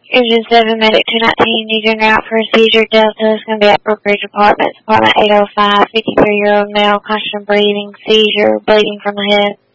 Engine 7, Medic 219, needs en route for a seizure. Delta is going to be at Brookridge Apartments, apartment 805, 53-year-old male, constant breathing, seizure, bleeding from the head.